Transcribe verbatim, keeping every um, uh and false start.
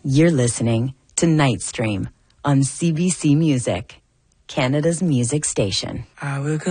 You're listening to Nightstream on C B C Music, Canada's music station. I will